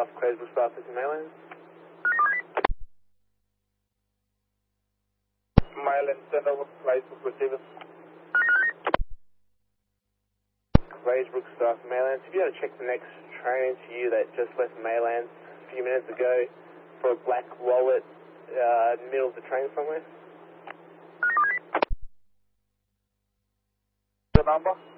staff, Craigslist staff, this is Maylands. Maylands, send over Craigslist receiver. Craigslist staff, Maylands. If you got to check the next train to you that just left Maylands a few minutes ago for a black wallet in the middle of the train somewhere. The number?